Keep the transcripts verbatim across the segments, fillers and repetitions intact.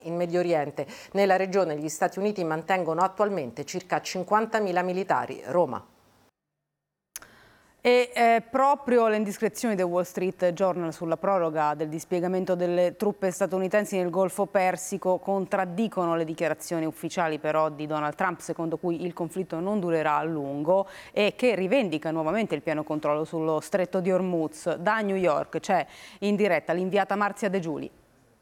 In Medio Oriente, nella regione, gli Stati Uniti mantengono attualmente circa cinquantamila militari. Roma. E eh, proprio le indiscrezioni del Wall Street Journal sulla proroga del dispiegamento delle truppe statunitensi nel Golfo Persico contraddicono le dichiarazioni ufficiali però di Donald Trump, secondo cui il conflitto non durerà a lungo e che rivendica nuovamente il pieno controllo sullo stretto di Hormuz. Da New York c'è in diretta l'inviata Marzia De Giuli.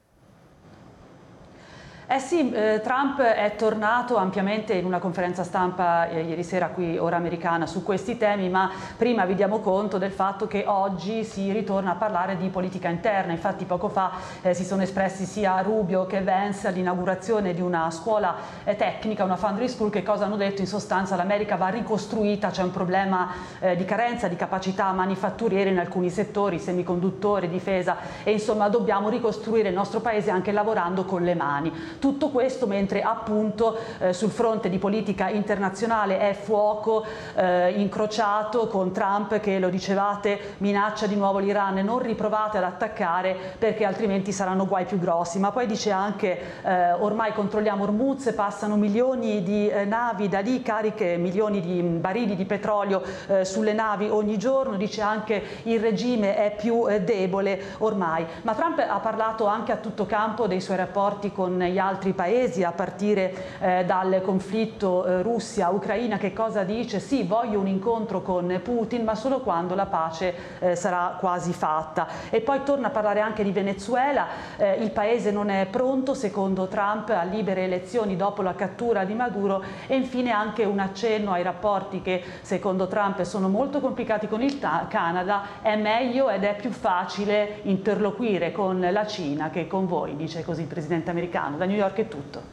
Eh sì, eh, Trump è tornato ampiamente in una conferenza stampa eh, ieri sera qui Ora Americana su questi temi, ma prima vi diamo conto del fatto che oggi si ritorna a parlare di politica interna. Infatti poco fa eh, si sono espressi sia Rubio che Vance all'inaugurazione di una scuola eh, tecnica, una foundry school. Che cosa hanno detto? In sostanza l'America va ricostruita, c'è un problema eh, di carenza di capacità manifatturiere in alcuni settori, semiconduttori, difesa, e insomma dobbiamo ricostruire il nostro paese anche lavorando con le mani. Tutto questo mentre appunto eh, sul fronte di politica internazionale è fuoco eh, incrociato con Trump che, lo dicevate, minaccia di nuovo l'Iran: non riprovate ad attaccare perché altrimenti saranno guai più grossi. Ma poi dice anche eh, ormai controlliamo Hormuz, passano milioni di eh, navi da lì, cariche, milioni di barili di petrolio eh, sulle navi ogni giorno. Dice anche il regime è più eh, debole ormai. Ma Trump ha parlato anche a tutto campo dei suoi rapporti con gli altri altri paesi, a partire eh, dal conflitto eh, Russia-Ucraina. Che cosa dice? Sì, voglio un incontro con Putin, ma solo quando la pace eh, sarà quasi fatta. E poi torna a parlare anche di Venezuela. Eh, il paese non è pronto, secondo Trump, a libere elezioni dopo la cattura di Maduro. E infine anche un accenno ai rapporti che, secondo Trump, sono molto complicati con il Canada. È meglio ed è più facile interloquire con la Cina che con voi, dice così il presidente americano. Da New York è tutto.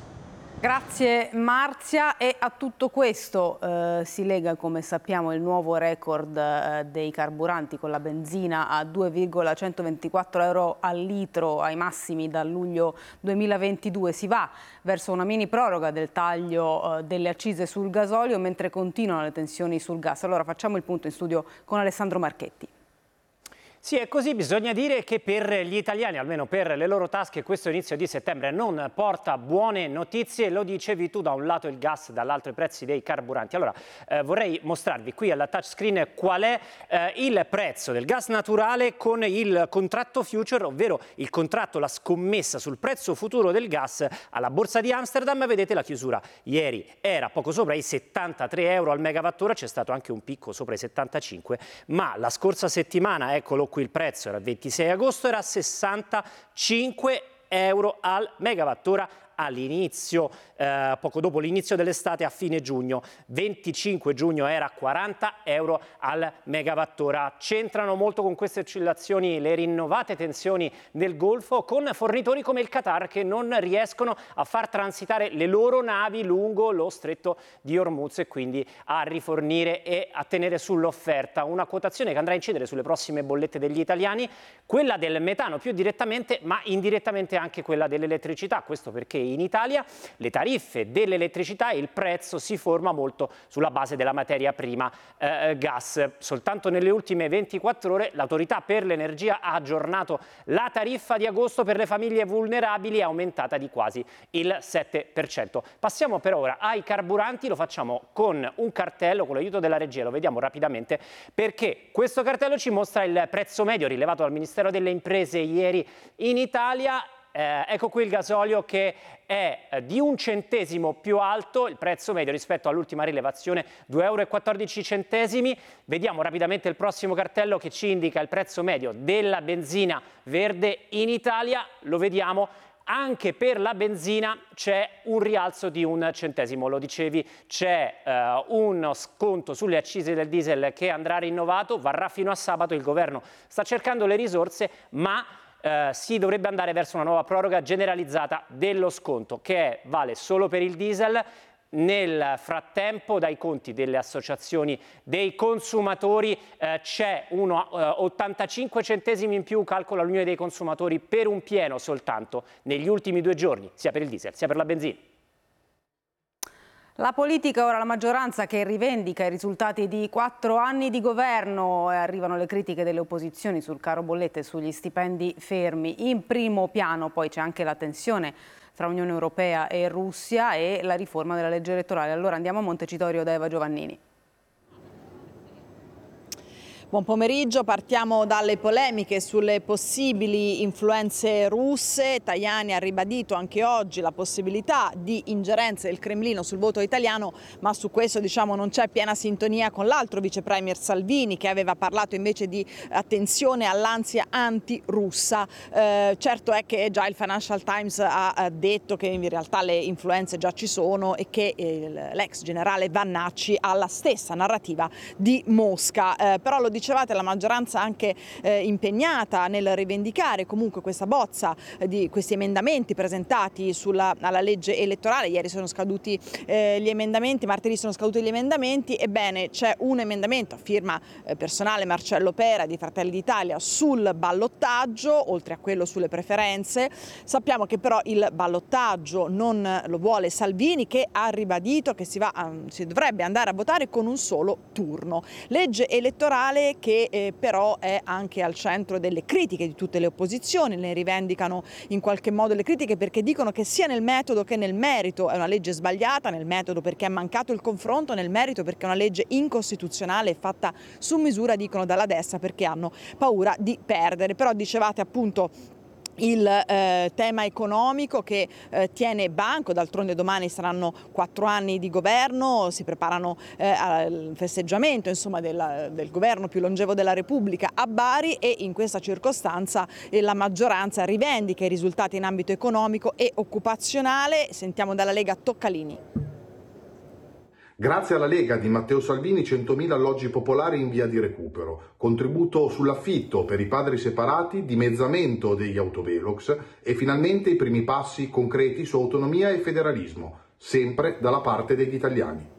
Grazie Marzia. E a tutto questo eh, si lega, come sappiamo, il nuovo record eh, dei carburanti, con la benzina a due virgola centoventiquattro euro al litro, ai massimi dal luglio duemilaventidue. Si va verso una mini proroga del taglio eh, delle accise sul gasolio, mentre continuano le tensioni sul gas. Allora facciamo il punto in studio con Alessandro Marchetti. Sì, è così. Bisogna dire che per gli italiani, almeno per le loro tasche, questo inizio di settembre non porta buone notizie. Lo dicevi tu, da un lato il gas, dall'altro i prezzi dei carburanti. Allora, eh, vorrei mostrarvi qui alla touchscreen qual è eh, il prezzo del gas naturale con il contratto future, ovvero il contratto, la scommessa sul prezzo futuro del gas alla borsa di Amsterdam. Vedete, la chiusura ieri era poco sopra i settantatré euro al megawattora, c'è stato anche un picco sopra i settantacinque, ma la scorsa settimana, eccolo qui, il prezzo era il ventisei agosto, era sessantacinque euro al megawattora all'inizio, eh, poco dopo l'inizio dell'estate, a fine giugno. venticinque giugno era quaranta euro al megawattora. C'entrano molto con queste oscillazioni le rinnovate tensioni nel Golfo, con fornitori come il Qatar che non riescono a far transitare le loro navi lungo lo stretto di Hormuz e quindi a rifornire e a tenere sull'offerta. Una quotazione che andrà a incidere sulle prossime bollette degli italiani, quella del metano più direttamente, ma indirettamente anche quella dell'elettricità. Questo perché in Italia le tariffe dell'elettricità e il prezzo si forma molto sulla base della materia prima eh, gas. Soltanto nelle ultime ventiquattro ore l'Autorità per l'Energia ha aggiornato la tariffa di agosto per le famiglie vulnerabili, è aumentata di quasi il sette per cento. Passiamo per ora ai carburanti, lo facciamo con un cartello, con l'aiuto della regia, lo vediamo rapidamente, perché questo cartello ci mostra il prezzo medio rilevato dal Ministero delle Imprese ieri in Italia. Eh, ecco qui il gasolio che è eh, di un centesimo più alto, il prezzo medio rispetto all'ultima rilevazione, due euro e quattordici centesimi. Vediamo rapidamente il prossimo cartello che ci indica il prezzo medio della benzina verde in Italia. Lo vediamo, anche per la benzina c'è un rialzo di un centesimo. Lo dicevi, c'è eh, uno sconto sulle accise del diesel che andrà rinnovato, varrà fino a sabato. Il governo sta cercando le risorse, ma Uh, si dovrebbe andare verso una nuova proroga generalizzata dello sconto, che è, vale solo per il diesel. Nel frattempo, dai conti delle associazioni dei consumatori, uh, c'è uno uh, ottantacinque centesimi in più, calcola l'Unione dei Consumatori, per un pieno soltanto negli ultimi due giorni, sia per il diesel sia per la benzina. La politica, ora la maggioranza che rivendica i risultati di quattro anni di governo, e arrivano le critiche delle opposizioni sul caro bollette e sugli stipendi fermi. In primo piano poi c'è anche la tensione tra Unione Europea e Russia e la riforma della legge elettorale. Allora andiamo a Montecitorio da Eva Giovannini. Buon pomeriggio, partiamo dalle polemiche sulle possibili influenze russe. Tajani ha ribadito anche oggi la possibilità di ingerenze del Cremlino sul voto italiano, ma su questo diciamo non c'è piena sintonia con l'altro vice premier Salvini, che aveva parlato invece di attenzione all'ansia anti-russa. Eh, certo è che già il Financial Times ha detto che in realtà le influenze già ci sono e che eh, l'ex generale Vannacci ha la stessa narrativa di Mosca, eh, però lo dicevate, la maggioranza anche eh, impegnata nel rivendicare comunque questa bozza eh, di questi emendamenti presentati sulla, alla legge elettorale. Ieri sono scaduti eh, gli emendamenti, martedì sono scaduti gli emendamenti. Ebbene, c'è un emendamento a firma eh, personale Marcello Pera di Fratelli d'Italia sul ballottaggio, oltre a quello sulle preferenze. Sappiamo che però il ballottaggio non lo vuole Salvini, che ha ribadito che si, va, si dovrebbe andare a votare con un solo turno. Legge elettorale che eh, però è anche al centro delle critiche di tutte le opposizioni. Ne rivendicano in qualche modo le critiche perché dicono che sia nel metodo che nel merito è una legge sbagliata, nel metodo perché è mancato il confronto, nel merito perché è una legge incostituzionale fatta su misura, dicono dalla destra, perché hanno paura di perdere. Però dicevate appunto il eh, tema economico che eh, tiene banco, d'altronde domani saranno quattro anni di governo, si preparano eh, al festeggiamento insomma, del, del governo più longevo della Repubblica a Bari, e in questa circostanza eh, la maggioranza rivendica i risultati in ambito economico e occupazionale. Sentiamo dalla Lega Toccalini. Grazie alla Lega di Matteo Salvini, centomila alloggi popolari in via di recupero, contributo sull'affitto per i padri separati, dimezzamento degli autovelox e finalmente i primi passi concreti su autonomia e federalismo, sempre dalla parte degli italiani.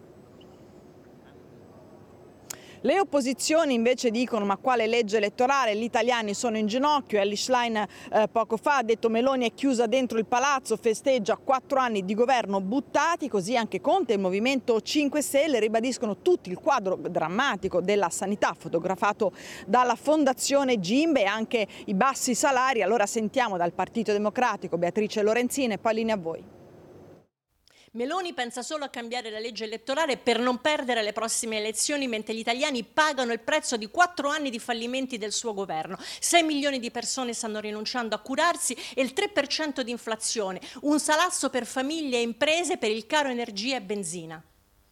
Le opposizioni invece dicono: ma quale legge elettorale? Gli italiani sono in ginocchio. Elly Schlein eh, poco fa ha detto: Meloni è chiusa dentro il palazzo, festeggia quattro anni di governo buttati. Così anche Conte e il Movimento cinque Stelle ribadiscono tutti il quadro drammatico della sanità fotografato dalla Fondazione Gimbe e anche i bassi salari. Allora sentiamo dal Partito Democratico Beatrice Lorenzin e poi linea a voi. Meloni pensa solo a cambiare la legge elettorale per non perdere le prossime elezioni, mentre gli italiani pagano il prezzo di quattro anni di fallimenti del suo governo. sei milioni di persone stanno rinunciando a curarsi e il tre per cento di inflazione, un salasso per famiglie e imprese per il caro energia e benzina.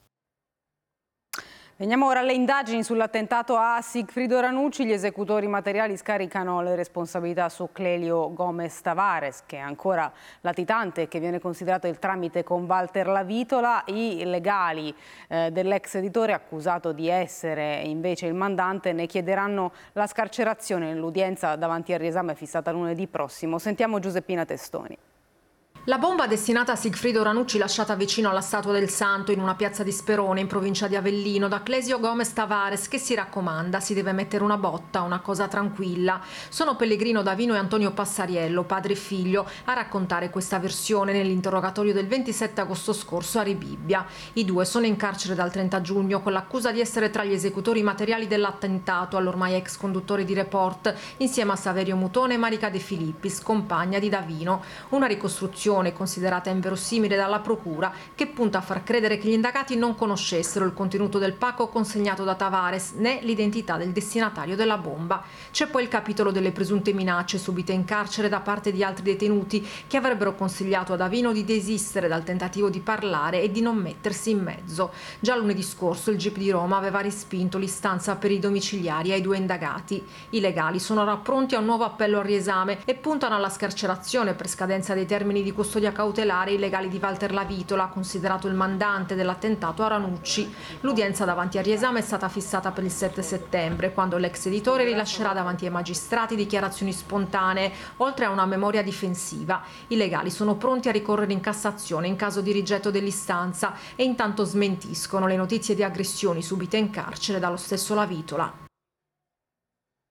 Veniamo ora alle indagini sull'attentato a Sigfrido Ranucci. Gli esecutori materiali scaricano le responsabilità su Clelio Gomez Tavares, che è ancora latitante e che viene considerato il tramite con Walter Lavitola. I legali eh, dell'ex editore, accusato di essere invece il mandante, ne chiederanno la scarcerazione. L'udienza davanti al riesame è fissata lunedì prossimo. Sentiamo Giuseppina Testoni. La bomba destinata a Sigfrido Ranucci, lasciata vicino alla Statua del Santo in una piazza di Sperone in provincia di Avellino da Clesio Gomez Tavares, che si raccomanda: si deve mettere una botta, una cosa tranquilla. Sono Pellegrino Davino e Antonio Passariello, padre e figlio, a raccontare questa versione nell'interrogatorio del ventisette agosto scorso a Rebibbia. I due sono in carcere dal trenta giugno con l'accusa di essere tra gli esecutori materiali dell'attentato all'ormai ex conduttore di Report, insieme a Saverio Mutone e Marica De Filippis, compagna di Davino. Una ricostruzione considerata inverosimile dalla procura, che punta a far credere che gli indagati non conoscessero il contenuto del pacco consegnato da Tavares né l'identità del destinatario della bomba. C'è poi il capitolo delle presunte minacce subite in carcere da parte di altri detenuti che avrebbero consigliato a Davino di desistere dal tentativo di parlare e di non mettersi in mezzo. Già lunedì scorso il G I P di Roma aveva respinto l'istanza per i domiciliari ai due indagati. I legali sono ora pronti a un nuovo appello al riesame e puntano alla scarcerazione per scadenza dei termini di custodia cautelare i legali di Walter Lavitola, considerato il mandante dell'attentato a Ranucci. L'udienza davanti al riesame è stata fissata per il sette settembre, quando l'ex editore rilascerà davanti ai magistrati dichiarazioni spontanee, oltre a una memoria difensiva. I legali sono pronti a ricorrere in Cassazione in caso di rigetto dell'istanza e intanto smentiscono le notizie di aggressioni subite in carcere dallo stesso Lavitola.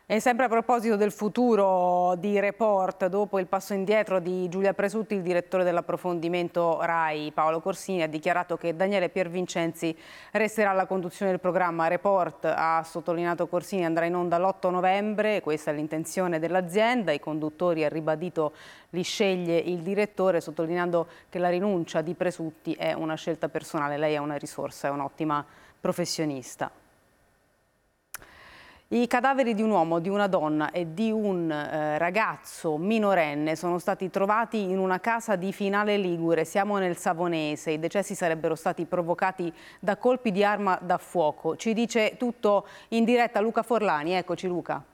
E sempre a proposito del futuro di Report, dopo il passo indietro di Giulia Presutti, il direttore dell'approfondimento RAI Paolo Corsini ha dichiarato che Daniele Piervincenzi resterà alla conduzione del programma. Report, ha sottolineato Corsini, andrà in onda l'otto novembre, questa è l'intenzione dell'azienda. I conduttori, ha ribadito, li sceglie il direttore, sottolineando che la rinuncia di Presutti è una scelta personale. Lei è una risorsa, è un'ottima professionista. I cadaveri di un uomo, di una donna e di un eh, ragazzo minorenne sono stati trovati in una casa di Finale Ligure. Siamo nel Savonese. I decessi sarebbero stati provocati da colpi di arma da fuoco. Ci dice tutto in diretta Luca Forlani. Eccoci Luca.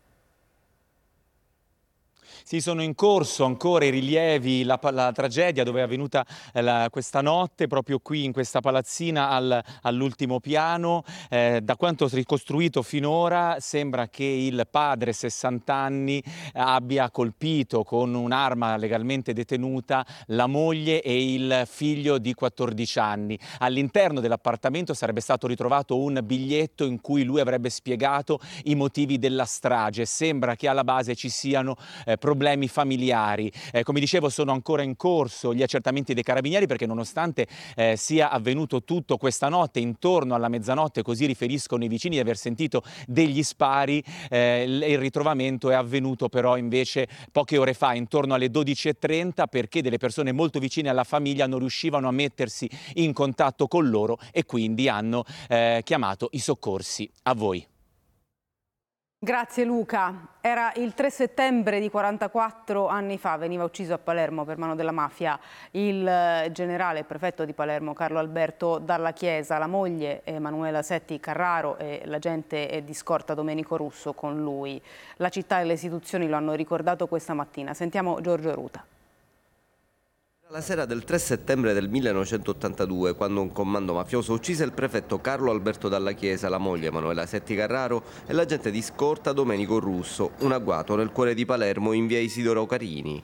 Sì, sono in corso ancora i rilievi, la, la tragedia dove è avvenuta eh, la, questa notte, proprio qui in questa palazzina al, all'ultimo piano. Eh, da quanto ricostruito finora sembra che il padre, sessanta anni, abbia colpito con un'arma legalmente detenuta la moglie e il figlio di quattordici anni. All'interno dell'appartamento sarebbe stato ritrovato un biglietto in cui lui avrebbe spiegato i motivi della strage. Sembra che alla base ci siano eh, problemi familiari. Eh, come dicevo, sono ancora in corso gli accertamenti dei carabinieri, perché nonostante eh, sia avvenuto tutto questa notte, intorno alla mezzanotte, così riferiscono i vicini di aver sentito degli spari, eh, il ritrovamento è avvenuto però invece poche ore fa, intorno alle dodici e trenta, perché delle persone molto vicine alla famiglia non riuscivano a mettersi in contatto con loro e quindi hanno eh, chiamato i soccorsi. A voi. Grazie Luca. Era il tre settembre di quarantaquattro anni fa, veniva ucciso a Palermo per mano della mafia il generale prefetto di Palermo Carlo Alberto Dalla Chiesa, la moglie Emanuela Setti Carraro e l'agente di scorta Domenico Russo con lui. La città e le istituzioni lo hanno ricordato questa mattina. Sentiamo Giorgio Ruta. La sera del tre settembre del millenovecentottantadue, quando un comando mafioso uccise il prefetto Carlo Alberto Dalla Chiesa, la moglie Emanuela Setti Carraro e l'agente di scorta Domenico Russo, un agguato nel cuore di Palermo in via Isidoro Carini.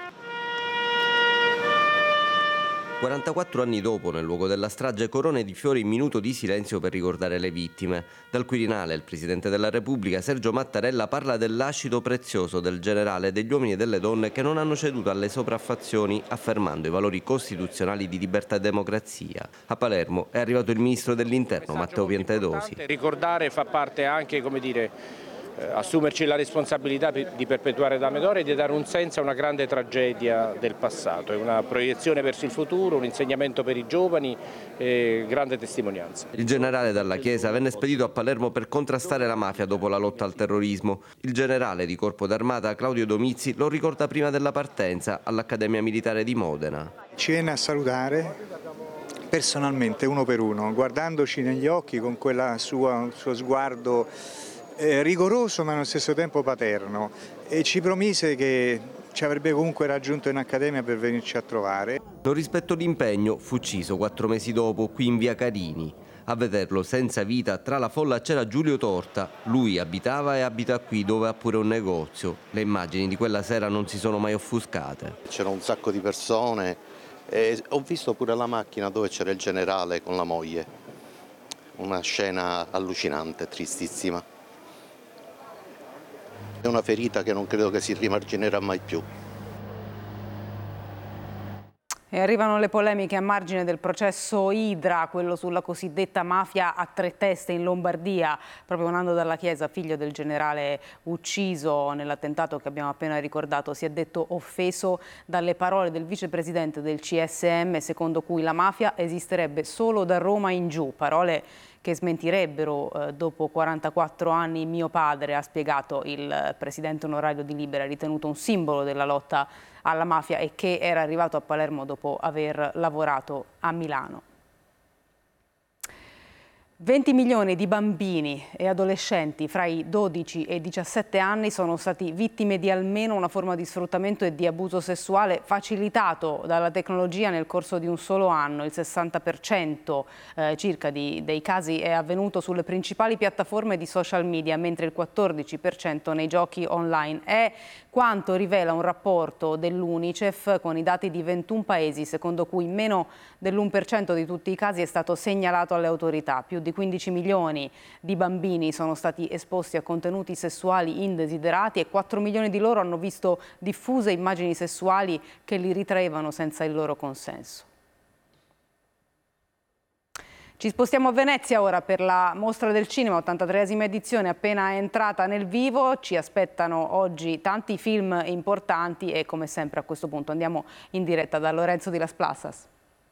quarantaquattro anni dopo, nel luogo della strage, corone di fiori in minuto di silenzio per ricordare le vittime. Dal Quirinale il Presidente della Repubblica, Sergio Mattarella, parla dell'acido prezioso del generale e degli uomini e delle donne che non hanno ceduto alle sopraffazioni, affermando i valori costituzionali di libertà e democrazia. A Palermo è arrivato il Ministro dell'Interno, Matteo Piantedosi. Ricordare fa parte anche, come dire, assumerci la responsabilità di perpetuare da memoria e di dare un senso a una grande tragedia del passato. È una proiezione verso il futuro, un insegnamento per i giovani e grande testimonianza. Il generale Dalla Chiesa venne spedito a Palermo per contrastare la mafia dopo la lotta al terrorismo. Il generale di Corpo d'Armata Claudio Domizzi lo ricorda prima della partenza all'Accademia Militare di Modena. Ci viene a salutare personalmente, uno per uno, guardandoci negli occhi con quel suo sguardo Eh, rigoroso ma allo stesso tempo paterno, e ci promise che ci avrebbe comunque raggiunto in accademia per venirci a trovare. Non rispettò l'impegno, fu ucciso quattro mesi dopo qui in via Carini. A vederlo senza vita tra la folla c'era Giulio Torta. Lui abitava e abita qui, dove ha pure un negozio. Le immagini di quella sera non si sono mai offuscate. C'era un sacco di persone e ho visto pure la macchina dove c'era il generale con la moglie. Una scena allucinante, tristissima. È una ferita che non credo che si rimarginerà mai più. E arrivano le polemiche a margine del processo Idra, quello sulla cosiddetta mafia a tre teste in Lombardia. Proprio Nando Dalla Chiesa, figlio del generale ucciso nell'attentato che abbiamo appena ricordato, si è detto offeso dalle parole del vicepresidente del C S M, secondo cui la mafia esisterebbe solo da Roma in giù. Parole che smentirebbero eh, dopo quarantaquattro anni mio padre, ha spiegato il presidente onorario di Libera, ritenuto un simbolo della lotta alla mafia e che era arrivato a Palermo dopo aver lavorato a Milano. venti milioni di bambini e adolescenti fra i dodici e i diciassette anni sono stati vittime di almeno una forma di sfruttamento e di abuso sessuale facilitato dalla tecnologia nel corso di un solo anno. Il sessanta per cento eh, circa di, dei casi è avvenuto sulle principali piattaforme di social media, mentre il quattordici per cento nei giochi online. È quanto rivela un rapporto dell'Unicef con i dati di ventuno paesi, secondo cui meno dell'uno per cento di tutti i casi è stato segnalato alle autorità. Più di quindici milioni di bambini sono stati esposti a contenuti sessuali indesiderati e quattro milioni di loro hanno visto diffuse immagini sessuali che li ritraevano senza il loro consenso. Ci spostiamo a Venezia ora per la Mostra del Cinema, ottantatreesima edizione appena entrata nel vivo. Ci aspettano oggi tanti film importanti e come sempre a questo punto andiamo in diretta da Lorenzo di Las Plasas.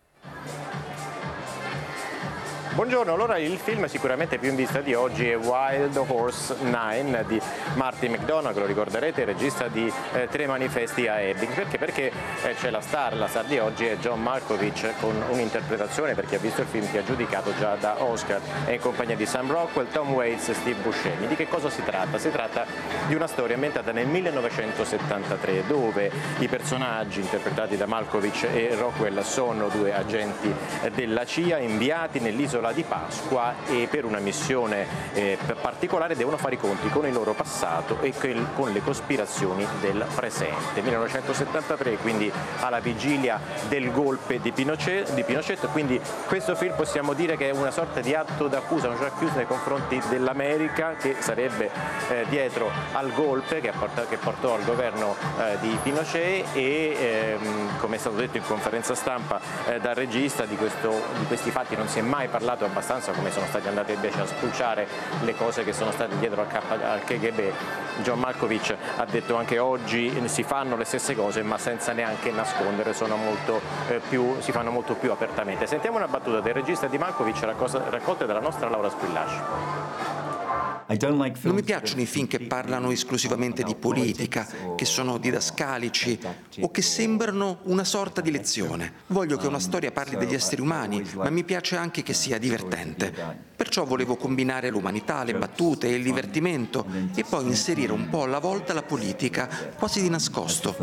Buongiorno, allora il film sicuramente più in vista di oggi è Wild Horse nove di Martin McDonagh, lo ricorderete, regista di eh, Tre manifesti a Ebbing. Perché? Perché eh, c'è la star, la star di oggi è John Malkovich con un'interpretazione, per chi ha visto il film, che ha giudicato già da Oscar, è in compagnia di Sam Rockwell, Tom Waits e Steve Buscemi. Di che cosa si tratta? Si tratta di una storia ambientata nel millenovecentosettantatré, dove i personaggi interpretati da Malkovich e Rockwell sono due agenti della C I A inviati nell'isola di Pasqua e per una missione eh, particolare devono fare i conti con il loro passato e con le cospirazioni del presente. millenovecentosettantatré, quindi alla vigilia del golpe di Pinochet, di Pinochet, quindi questo film possiamo dire che è una sorta di atto d'accusa, un accuse nei confronti dell'America che sarebbe eh, dietro al golpe che, portato, che portò al governo eh, di Pinochet e ehm, come è stato detto in conferenza stampa eh, dal regista, di, questo, di questi fatti non si è mai parlato abbastanza, come sono stati andati invece a spulciare le cose che sono state dietro al, al K G B. John Malkovich ha detto anche oggi si fanno le stesse cose ma senza neanche nascondere, sono molto, eh, più, si fanno molto più apertamente. Sentiamo una battuta del regista di Malkovich raccolta dalla nostra Laura Squillaci. Non mi piacciono i film che parlano esclusivamente di politica, che sono didascalici o che sembrano una sorta di lezione. Voglio che una storia parli degli esseri umani, ma mi piace anche che sia divertente. Perciò volevo combinare l'umanità, le battute e il divertimento e poi inserire un po' alla volta la politica, quasi di nascosto.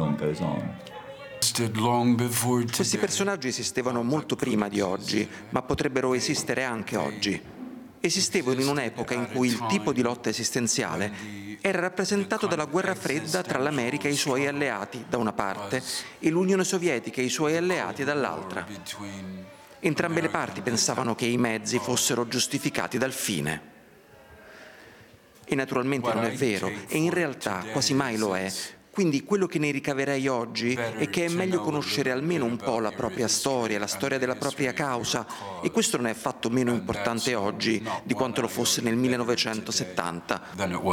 Questi personaggi esistevano molto prima di oggi, ma potrebbero esistere anche oggi. Esistevano in un'epoca in cui il tipo di lotta esistenziale era rappresentato dalla guerra fredda tra l'America e i suoi alleati da una parte e l'Unione Sovietica e i suoi alleati dall'altra. Entrambe le parti pensavano che i mezzi fossero giustificati dal fine. E naturalmente non è vero, e in realtà quasi mai lo è. Quindi quello che ne ricaverei oggi è che è meglio conoscere almeno un po' la propria storia, la storia della propria causa, e questo non è affatto meno importante oggi di quanto lo fosse nel millenovecentosettanta.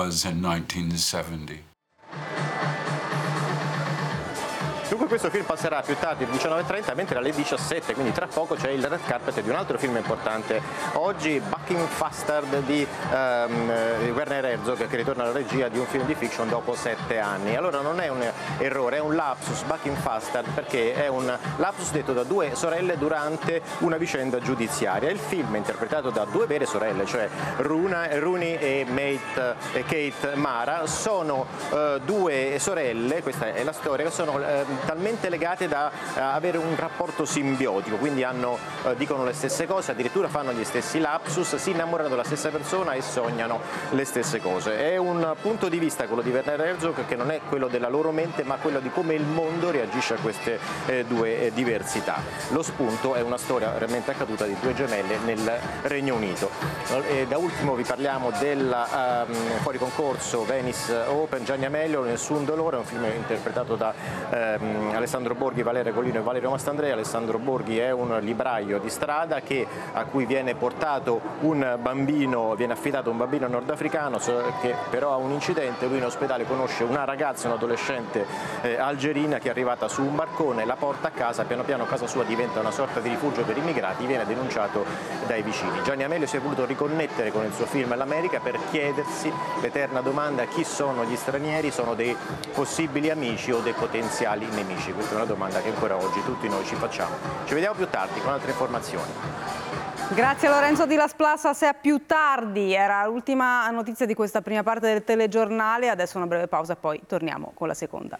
Dunque questo film passerà più tardi alle diciannove e trenta, mentre alle diciassette, quindi tra poco, c'è il red carpet di un altro film importante. Oggi Bucking Fastard di um, Werner Herzog, che ritorna alla regia di un film di fiction dopo sette anni. Allora non è un errore, è un lapsus, Bucking Fastard, perché è un lapsus detto da due sorelle durante una vicenda giudiziaria. Il film è interpretato da due vere sorelle, cioè Runa, Rooney e, Mate, e Kate Mara, sono uh, due sorelle, questa è la storia, che sono uh, talmente legate da uh, avere un rapporto simbiotico, quindi hanno, uh, dicono le stesse cose, addirittura fanno gli stessi lapsus, si innamorano della stessa persona e sognano le stesse cose. È un punto di vista, quello di Werner Herzog, che non è quello della loro mente ma quello di come il mondo reagisce a queste eh, due eh, diversità. Lo spunto è una storia realmente accaduta di due gemelle nel Regno Unito. E da ultimo vi parliamo del um, fuori concorso Venice Open, Gianni Amelio, Nessun dolore, un film interpretato da um, Alessandro Borghi, Valeria Golino e Valerio Mastandrea. Alessandro Borghi è un libraio di strada che, a cui viene portato un bambino, viene affidato un bambino nordafricano che però ha un incidente. Lui in ospedale conosce una ragazza, un'adolescente eh, algerina, che è arrivata su un barcone, la porta a casa, piano piano casa sua diventa una sorta di rifugio per immigrati, viene denunciato dai vicini. Gianni Amelio si è voluto riconnettere con il suo film l'America per chiedersi l'eterna domanda: chi sono gli stranieri? Sono dei possibili amici o dei potenziali nemici? Questa è una domanda che ancora oggi tutti noi ci facciamo. Ci vediamo più tardi con altre informazioni. Grazie Lorenzo di Las Plasas, a più tardi. Era l'ultima notizia di questa prima parte del telegiornale, adesso una breve pausa, poi torniamo con la seconda.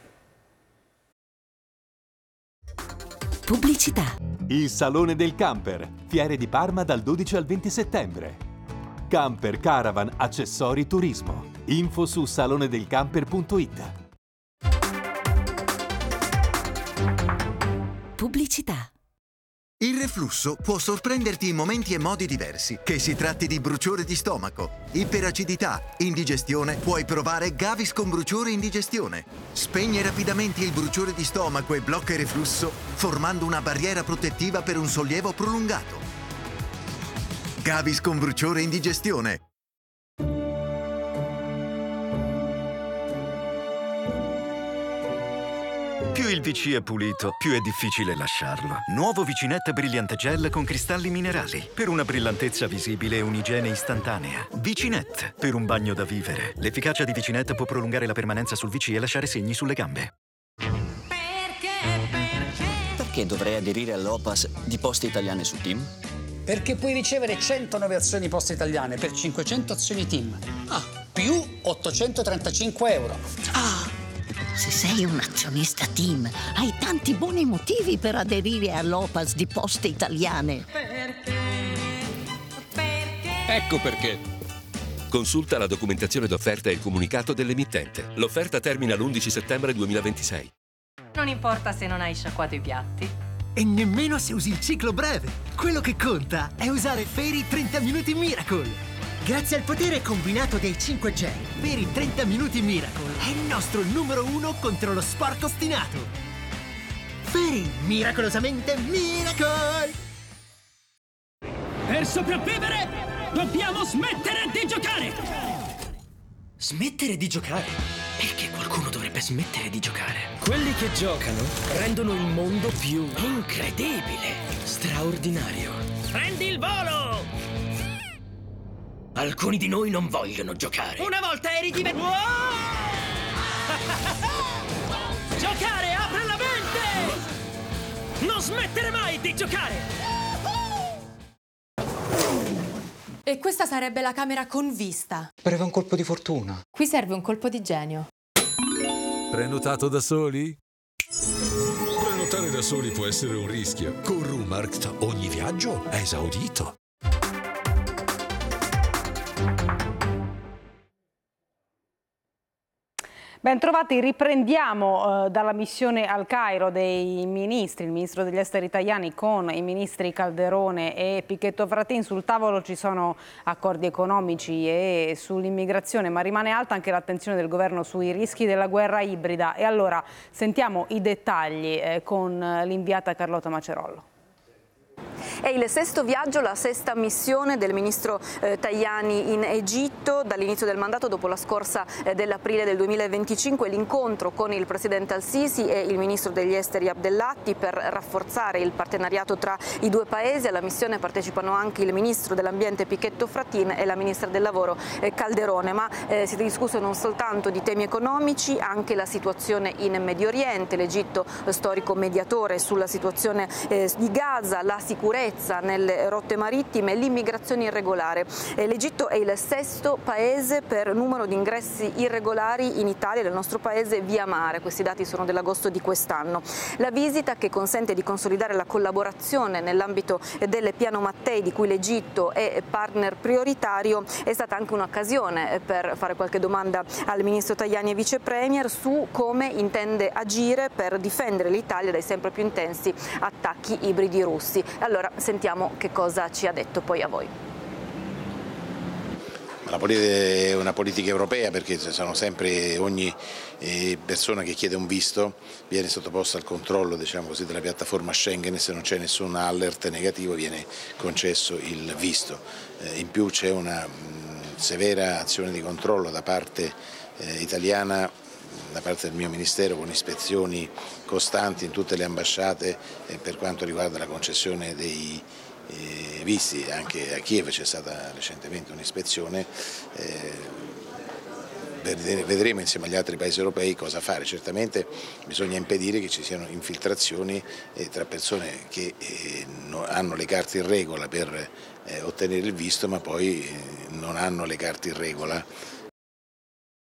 Pubblicità. Il Salone del Camper, Fiere di Parma dal dodici al venti settembre. Camper, caravan, accessori, turismo. Info su salone del camper punto it. Pubblicità. Il reflusso può sorprenderti in momenti e modi diversi, che si tratti di bruciore di stomaco, iperacidità, indigestione, puoi provare Gaviscon Bruciore Indigestione. Spegne rapidamente il bruciore di stomaco e blocca il reflusso, formando una barriera protettiva per un sollievo prolungato. Gaviscon Bruciore Indigestione. Più il V C è pulito, più è difficile lasciarlo. Nuovo Vicinette Brillante Gel con cristalli minerali. Per una brillantezza visibile e un'igiene istantanea. Vicinette, per un bagno da vivere. L'efficacia di Vicinette può prolungare la permanenza sul V C e lasciare segni sulle gambe. Perché, perché? Perché dovrei aderire all'O P A S di Poste Italiane su Team? Perché puoi ricevere centonove azioni Poste Italiane per cinquecento azioni Team. Ah, più ottocentotrentacinque euro. Ah! Se sei un azionista Team, hai tanti buoni motivi per aderire all'O P A S di Poste Italiane. Perché? Perché? Ecco perché. Consulta la documentazione d'offerta e il comunicato dell'emittente. L'offerta termina l'undici settembre duemilaventisei. Non importa se non hai sciacquato i piatti. E nemmeno se usi il ciclo breve. Quello che conta è usare Fairy trenta Minuti Miracle. Grazie al potere combinato dei cinque G, Fairy trenta Minuti Miracle è il nostro numero uno contro lo sporco ostinato. Fairy, miracolosamente Miracle! Per sopravvivere, dobbiamo smettere di giocare! Smettere di giocare? Perché qualcuno dovrebbe smettere di giocare? Quelli che giocano rendono il mondo più incredibile, straordinario. Prendi il volo! Alcuni di noi non vogliono giocare. Una volta eri diventato... Wow! Giocare apre la mente! Non smettere mai di giocare! E questa sarebbe la camera con vista. Pareva un colpo di fortuna. Qui serve un colpo di genio. Prenotato da soli? Prenotare da soli può essere un rischio. Con Rumarkt ogni viaggio è esaudito. Bentrovati, riprendiamo eh, dalla missione al Cairo dei ministri, il ministro degli esteri italiani con i ministri Calderone e Pichetto Fratin. Sul tavolo ci sono accordi economici e sull'immigrazione, ma rimane alta anche l'attenzione del governo sui rischi della guerra ibrida. E allora sentiamo i dettagli eh, con l'inviata Carlotta Macerollo. È il sesto viaggio, la sesta missione del ministro eh, Tajani in Egitto dall'inizio del mandato, dopo la scorsa eh, dell'aprile del duemilaventicinque, l'incontro con il presidente Al-Sisi e il ministro degli esteri Abdellati per rafforzare il partenariato tra i due paesi. Alla missione partecipano anche il ministro dell'ambiente Pichetto Fratin e la ministra del lavoro eh, Calderone, ma eh, si è discusso non soltanto di temi economici, anche la situazione in Medio Oriente, l'Egitto storico mediatore sulla situazione eh, di Gaza, la sicurezza nelle rotte marittime e l'immigrazione irregolare. L'Egitto è il sesto paese per numero di ingressi irregolari in Italia, nel nostro paese, via mare. Questi dati sono dell'agosto di quest'anno. La visita, che consente di consolidare la collaborazione nell'ambito del piano Mattei, di cui l'Egitto è partner prioritario, è stata anche un'occasione per fare qualche domanda al ministro Tajani e vice premier su come intende agire per difendere l'Italia dai sempre più intensi attacchi ibridi russi. Allora sentiamo che cosa ci ha detto, poi a voi. La politica è una politica europea, perché sono sempre, ogni persona che chiede un visto viene sottoposta al controllo, diciamo così, della piattaforma Schengen, e se non c'è nessun alert negativo viene concesso il visto. In più c'è una severa azione di controllo da parte italiana, da parte del mio Ministero, con ispezioni costanti in tutte le ambasciate eh, per quanto riguarda la concessione dei eh, visti. Anche a Kiev c'è stata recentemente un'ispezione, eh, vedremo insieme agli altri paesi europei cosa fare. Certamente bisogna impedire che ci siano infiltrazioni eh, tra persone che eh, no, hanno le carte in regola per eh, ottenere il visto, ma poi eh, non hanno le carte in regola.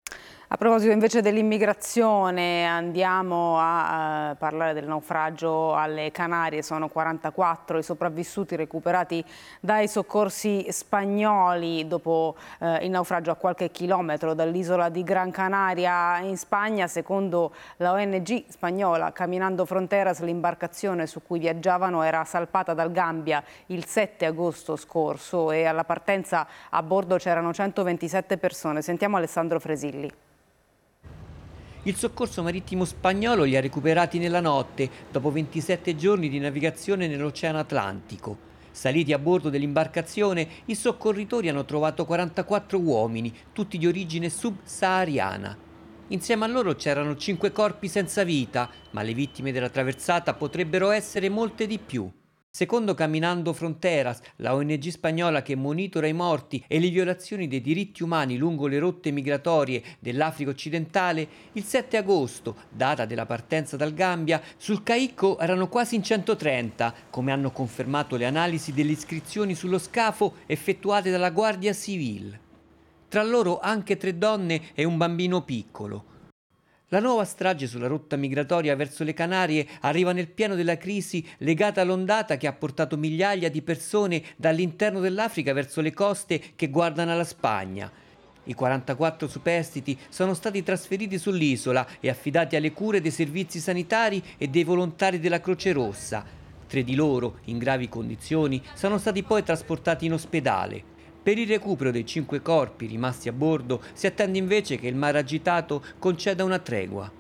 A proposito invece dell'immigrazione, andiamo a, a parlare del naufragio alle Canarie. Sono quarantaquattro i sopravvissuti recuperati dai soccorsi spagnoli dopo eh, il naufragio a qualche chilometro dall'isola di Gran Canaria in Spagna. Secondo la O N G spagnola Caminando Fronteras, l'imbarcazione su cui viaggiavano era salpata dal Gambia il sette agosto scorso e alla partenza a bordo c'erano centoventisette persone. Sentiamo Alessandro Fresilli. Il soccorso marittimo spagnolo li ha recuperati nella notte, dopo ventisette giorni di navigazione nell'Oceano Atlantico. Saliti a bordo dell'imbarcazione, i soccorritori hanno trovato quarantaquattro uomini, tutti di origine subsahariana. Insieme a loro c'erano cinque corpi senza vita, ma le vittime della traversata potrebbero essere molte di più. Secondo Caminando Fronteras, la O N G spagnola che monitora i morti e le violazioni dei diritti umani lungo le rotte migratorie dell'Africa occidentale, il sette agosto, data della partenza dal Gambia, sul Caicco erano quasi in centotrenta, come hanno confermato le analisi delle iscrizioni sullo scafo effettuate dalla Guardia Civile. Tra loro anche tre donne e un bambino piccolo. La nuova strage sulla rotta migratoria verso le Canarie arriva nel pieno della crisi legata all'ondata che ha portato migliaia di persone dall'interno dell'Africa verso le coste che guardano alla Spagna. I quarantaquattro superstiti sono stati trasferiti sull'isola e affidati alle cure dei servizi sanitari e dei volontari della Croce Rossa. Tre di loro, in gravi condizioni, sono stati poi trasportati in ospedale. Per il recupero dei cinque corpi rimasti a bordo si attende invece che il mare agitato conceda una tregua.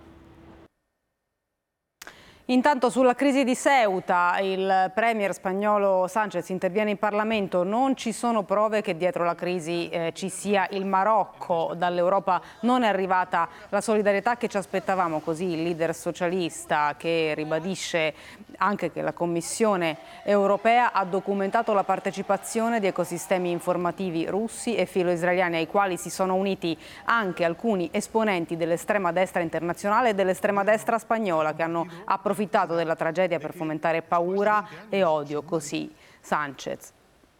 Intanto sulla crisi di Ceuta il premier spagnolo Sánchez interviene in Parlamento. Non ci sono prove che dietro la crisi eh, ci sia il Marocco. Dall'Europa non è arrivata la solidarietà che ci aspettavamo, così il leader socialista, che ribadisce anche che la Commissione europea ha documentato la partecipazione di ecosistemi informativi russi e filo-israeliani, ai quali si sono uniti anche alcuni esponenti dell'estrema destra internazionale e dell'estrema destra spagnola, che hanno approfittato della tragedia per fomentare paura e odio, così Sánchez.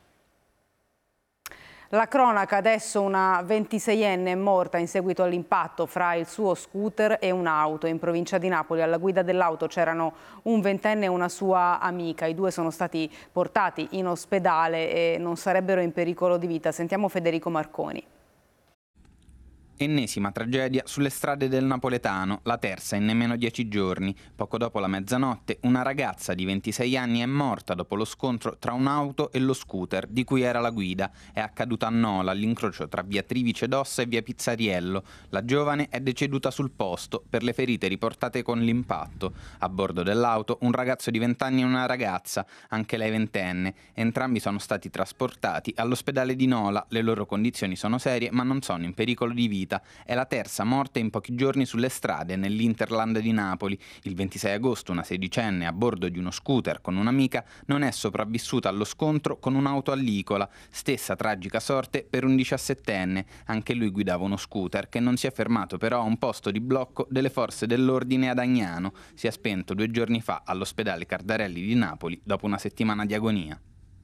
La cronaca, adesso una ventiseienne è morta in seguito all'impatto fra il suo scooter e un'auto in provincia di Napoli. Alla guida dell'auto c'erano un ventenne e una sua amica. I due sono stati portati in ospedale e non sarebbero in pericolo di vita. Sentiamo Federico Marconi. Ennesima tragedia sulle strade del napoletano, la terza in nemmeno dieci giorni. Poco dopo la mezzanotte una ragazza di ventisei anni è morta dopo lo scontro tra un'auto e lo scooter di cui era la guida. È accaduta a Nola, all'incrocio tra via Trivice d'Ossa e via Pizzariello. La giovane è deceduta sul posto per le ferite riportate con l'impatto. A bordo dell'auto un ragazzo di venti anni e una ragazza, anche lei ventenne. Entrambi sono stati trasportati all'ospedale di Nola. Le loro condizioni sono serie ma non sono in pericolo di vita. È la terza morte in pochi giorni sulle strade nell'Interland di Napoli. Il ventisei agosto una sedicenne a bordo di uno scooter con un'amica non è sopravvissuta allo scontro con un'auto allicola. Stessa tragica sorte per un diciassettenne. Anche lui guidava uno scooter che non si è fermato però a un posto di blocco delle forze dell'ordine ad Agnano. Si è spento due giorni fa all'ospedale Cardarelli di Napoli dopo una settimana di agonia.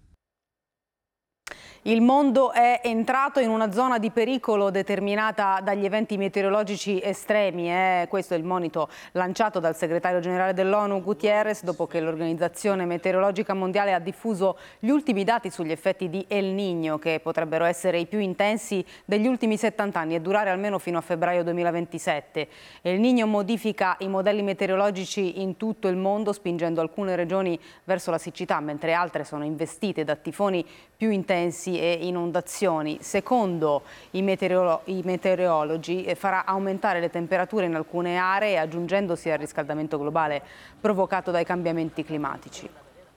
Il mondo è entrato in una zona di pericolo determinata dagli eventi meteorologici estremi. Eh? Questo è il monito lanciato dal segretario generale dell'ONU Guterres dopo che l'Organizzazione Meteorologica Mondiale ha diffuso gli ultimi dati sugli effetti di El Niño, che potrebbero essere i più intensi degli ultimi settanta anni e durare almeno fino a febbraio duemilaventisette. El Niño modifica i modelli meteorologici in tutto il mondo, spingendo alcune regioni verso la siccità, mentre altre sono investite da tifoni più intensi e inondazioni. Secondo i, meteorolo- i meteorologi eh, farà aumentare le temperature in alcune aree, aggiungendosi al riscaldamento globale provocato dai cambiamenti climatici.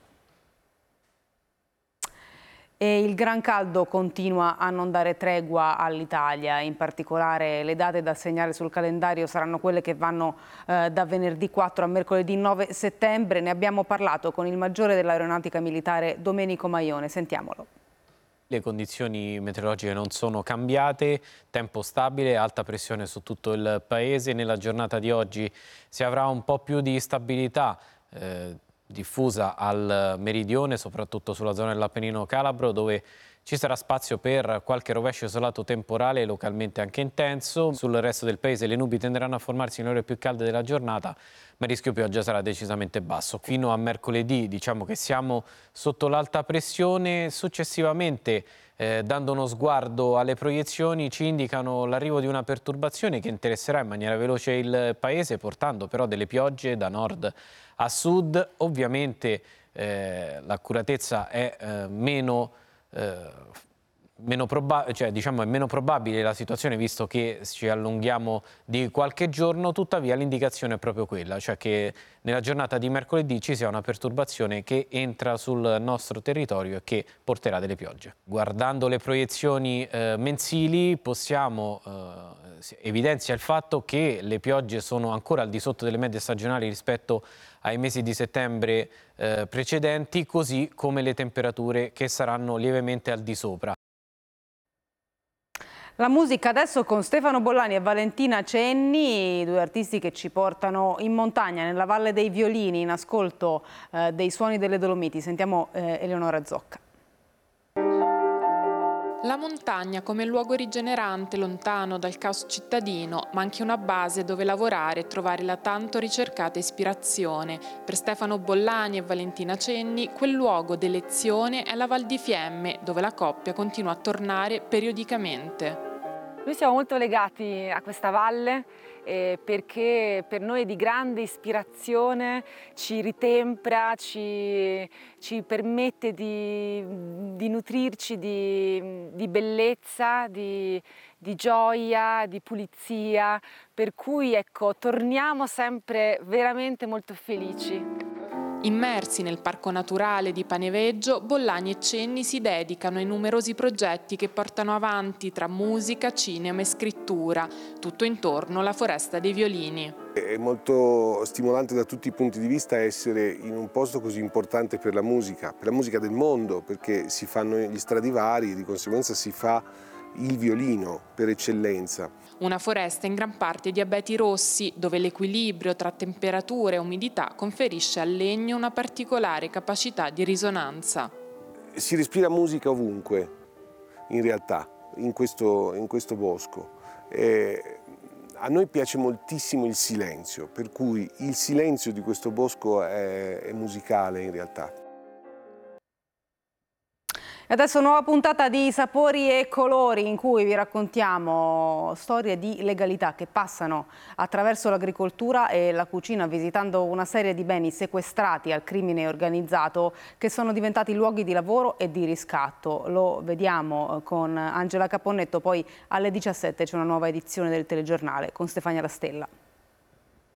E il gran caldo continua a non dare tregua all'Italia, in particolare le date da segnare sul calendario saranno quelle che vanno eh, da venerdì quattro a mercoledì nove settembre. Ne abbiamo parlato con il maggiore dell'aeronautica militare Domenico Maione, sentiamolo. Le condizioni meteorologiche non sono cambiate, tempo stabile, alta pressione su tutto il paese. Nella giornata di oggi si avrà un po' più di stabilità eh, diffusa al meridione, soprattutto sulla zona dell'Appennino calabro, dove Ci sarà spazio per qualche rovescio isolato temporale, localmente anche intenso. Sul resto del paese le nubi tenderanno a formarsi nelle ore più calde della giornata, ma il rischio pioggia sarà decisamente basso. Fino a mercoledì diciamo che siamo sotto l'alta pressione. Successivamente, eh, dando uno sguardo alle proiezioni, ci indicano l'arrivo di una perturbazione che interesserà in maniera veloce il paese, portando però delle piogge da nord a sud. Ovviamente eh, l'accuratezza è eh, meno... Eh, Meno proba- cioè, diciamo, è meno probabile la situazione, visto che ci allunghiamo di qualche giorno. Tuttavia l'indicazione è proprio quella, cioè che nella giornata di mercoledì ci sia una perturbazione che entra sul nostro territorio e che porterà delle piogge. Guardando le proiezioni eh, mensili possiamo eh, evidenzia il fatto che le piogge sono ancora al di sotto delle medie stagionali rispetto ai mesi di settembre eh, precedenti, così come le temperature che saranno lievemente al di sopra. La musica adesso con Stefano Bollani e Valentina Cenni, due artisti che ci portano in montagna, nella Valle dei Violini, in ascolto eh, dei suoni delle Dolomiti. Sentiamo eh, Eleonora Zocca. La montagna come luogo rigenerante, lontano dal caos cittadino, ma anche una base dove lavorare e trovare la tanto ricercata ispirazione. Per Stefano Bollani e Valentina Cenni, quel luogo d'elezione è la Val di Fiemme, dove la coppia continua a tornare periodicamente. Noi siamo molto legati a questa valle eh, perché per noi è di grande ispirazione, ci ritempra, ci, ci permette di, di nutrirci di, di bellezza, di, di gioia, di pulizia, per cui ecco, torniamo sempre veramente molto felici. Immersi nel parco naturale di Paneveggio, Bollani e Cenni si dedicano ai numerosi progetti che portano avanti tra musica, cinema e scrittura, tutto intorno alla Foresta dei Violini. È molto stimolante da tutti i punti di vista essere in un posto così importante per la musica, per la musica del mondo, perché si fanno gli Stradivari e di conseguenza si fa il violino per eccellenza. Una foresta in gran parte di abeti rossi, dove l'equilibrio tra temperatura e umidità conferisce al legno una particolare capacità di risonanza. Si respira musica ovunque, in realtà, in questo, in questo bosco. E a noi piace moltissimo il silenzio, per cui il silenzio di questo bosco è, è musicale in realtà. E adesso nuova puntata di Sapori e Colori, in cui vi raccontiamo storie di legalità che passano attraverso l'agricoltura e la cucina, visitando una serie di beni sequestrati al crimine organizzato che sono diventati luoghi di lavoro e di riscatto. Lo vediamo con Angela Caponnetto, poi alle diciassette c'è una nuova edizione del telegiornale con Stefania La Stella.